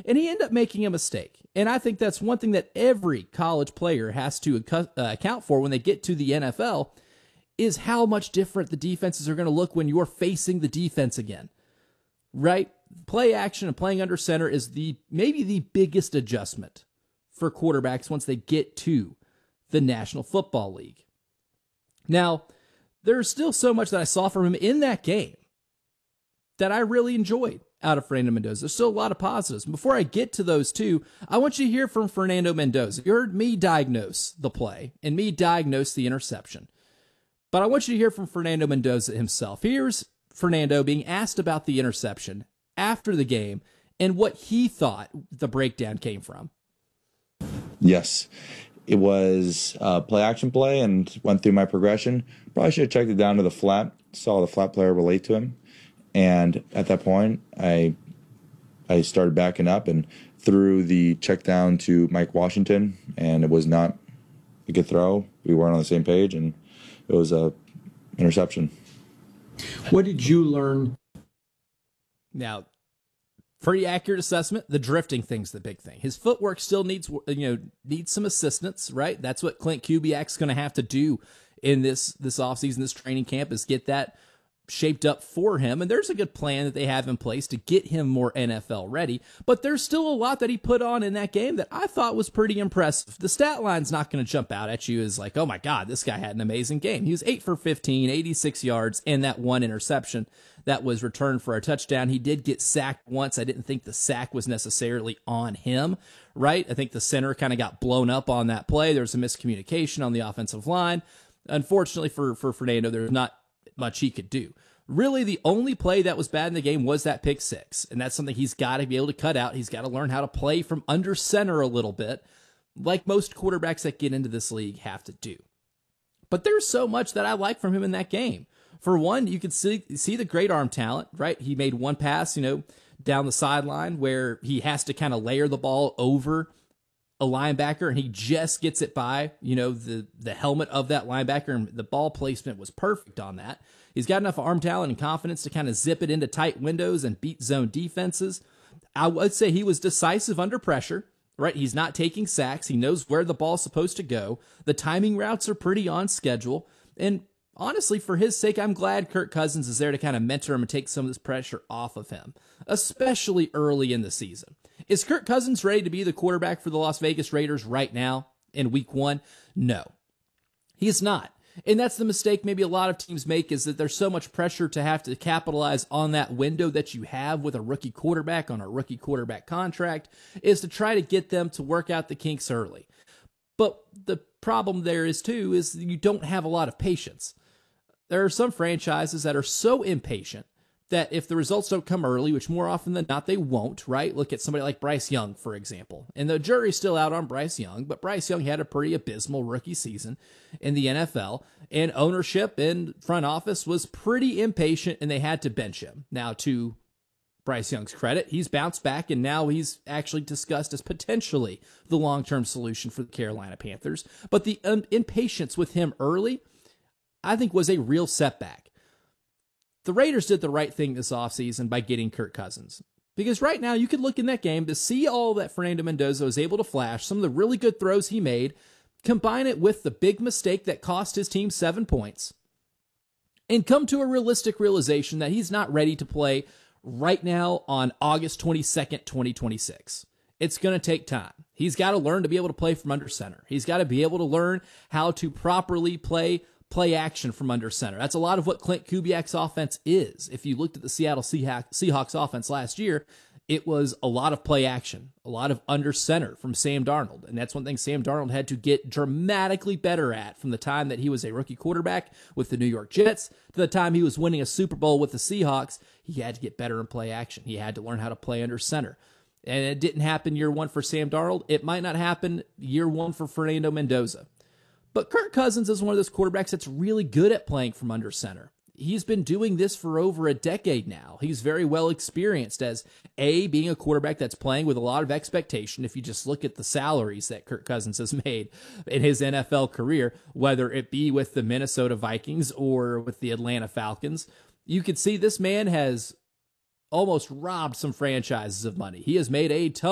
and he ended up making a mistake. And I think that's one thing that every college player has to account for when they get to the NFL is how much different the defenses are going to look when you're facing the defense again, right? Play action and playing under center is maybe the biggest adjustment for quarterbacks once they get to the National Football League. Now, there's still so much that I saw from him in that game that I really enjoyed out of Fernando Mendoza. There's still a lot of positives. Before I get to those two, I want you to hear from Fernando Mendoza. You heard me diagnose the play and me diagnose the interception. But I want you to hear from Fernando Mendoza himself. Here's Fernando being asked about the interception after the game and what he thought the breakdown came from. Yes, it was a play-action play and went through my progression. Probably should have checked it down to the flat, saw the flat player relate to him. And at that point, I started backing up and threw the check down to Mike Washington, and it was not a good throw. We weren't on the same page, and it was a interception. What did you learn? Now, pretty accurate assessment. The drifting thing's the big thing. His footwork still needs some assistance, right? That's what Clint Kubiak's going to have to do in this offseason, this training camp, is get that shaped up for him. And there's a good plan that they have in place to get him more NFL ready. But there's still a lot that he put on in that game that I thought was pretty impressive. The stat line's not going to jump out at you as like, oh my God, this guy had an amazing game. He was 8 for 15, 86 yards, and that one interception that was returned for a touchdown. He did get sacked once. I didn't think the sack was necessarily on him, right? I think the center kind of got blown up on that play. There was a miscommunication on the offensive line. Unfortunately for Fernando, there's not much he could do. Really, the only play that was bad in the game was that pick six, and that's something he's got to be able to cut out. He's got to learn how to play from under center a little bit, like most quarterbacks that get into this league have to do. But there's so much that I like from him in that game. For one, you can see the great arm talent, right? He made one pass, down the sideline where he has to kind of layer the ball over a linebacker, and he just gets it by, the helmet of that linebacker, and the ball placement was perfect on that. He's got enough arm talent and confidence to kind of zip it into tight windows and beat zone defenses. I would say he was decisive under pressure, right? He's not taking sacks. He knows where the ball's supposed to go. The timing routes are pretty on schedule. And honestly, for his sake, I'm glad Kirk Cousins is there to kind of mentor him and take some of this pressure off of him, especially early in the season. Is Kirk Cousins ready to be the quarterback for the Las Vegas Raiders right now in week 1? No, he's not. And that's the mistake maybe a lot of teams make, is that there's so much pressure to have to capitalize on that window that you have with a rookie quarterback on a rookie quarterback contract, is to try to get them to work out the kinks early. But the problem there is too, is you don't have a lot of patience. There are some franchises that are so impatient that if the results don't come early, which more often than not they won't, right? Look at somebody like Bryce Young, for example. And the jury's still out on Bryce Young, but Bryce Young had a pretty abysmal rookie season in the NFL, and ownership and front office was pretty impatient, and they had to bench him. Now, to Bryce Young's credit, he's bounced back, and now he's actually discussed as potentially the long-term solution for the Carolina Panthers. But the impatience with him early, I think, was a real setback. The Raiders did the right thing this offseason by getting Kirk Cousins. Because right now, you could look in that game to see all that Fernando Mendoza was able to flash, some of the really good throws he made, combine it with the big mistake that cost his team 7 points, and come to a realistic realization that he's not ready to play right now on August 22nd, 2026. It's going to take time. He's got to learn to be able to play from under center. He's got to be able to learn how to properly play action from under center. That's a lot of what Clint Kubiak's offense is. If you looked at the Seattle Seahawks offense last year, it was a lot of play action, a lot of under center from Sam Darnold. And that's one thing Sam Darnold had to get dramatically better at from the time that he was a rookie quarterback with the New York Jets to the time he was winning a Super Bowl with the Seahawks. He had to get better in play action. He had to learn how to play under center. And it didn't happen year 1 for Sam Darnold. It might not happen year 1 for Fernando Mendoza. But Kirk Cousins is one of those quarterbacks that's really good at playing from under center. He's been doing this for over a decade now. He's very well experienced as, being a quarterback that's playing with a lot of expectation. If you just look at the salaries that Kirk Cousins has made in his NFL career, whether it be with the Minnesota Vikings or with the Atlanta Falcons, you can see this man has almost robbed some franchises of money. He has made a ton